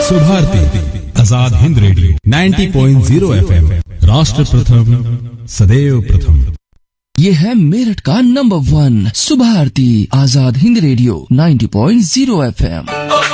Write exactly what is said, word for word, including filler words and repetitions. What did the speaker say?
Subharti Azad Hind radio नब्बे point शून्य FM, राष्ट्र प्रथम सदैव प्रथम। ये है मेरठ का number one Subharti Azad Hind radio नब्बे पॉइंट शून्य एफएम।